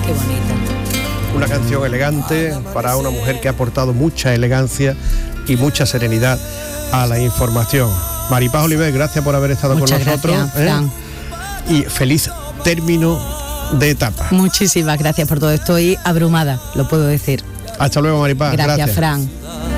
Qué bonita. Una canción elegante para una mujer que ha aportado mucha elegancia y mucha serenidad a la información. Maripaz Oliver, gracias por haber estado Muchas con nosotros. Gracias, Fran. Y feliz término de etapa. Muchísimas gracias por todo. Estoy abrumada, lo puedo decir. Hasta luego, Maripaz. Gracias, Fran.